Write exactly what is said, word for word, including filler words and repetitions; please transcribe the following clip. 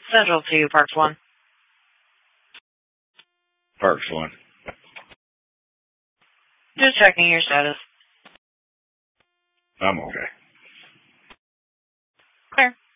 Central to Parks One. Parks One. Just checking your status. I'm okay. Clear.